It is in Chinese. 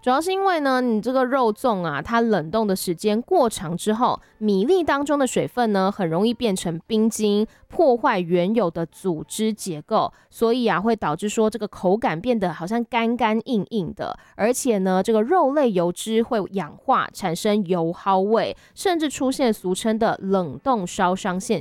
主要是因为呢，你这个肉粽啊，它冷冻的时间过长之后，米粒当中的水分呢，很容易变成冰晶，破坏原有的组织结构，所以啊，会导致说这个口感变得好像干干硬硬的，而且呢，这个肉类油脂会氧化，产生油耗味，甚至出现俗称的冷冻烧伤现